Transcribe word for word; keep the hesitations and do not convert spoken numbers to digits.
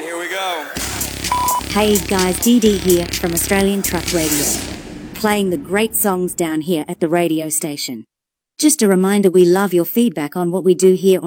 here we go. Hey guys, Dee Dee here from Australian Truck Radio, playing the great songs down here at the radio station. Just a reminder, we love your feedback on what we do here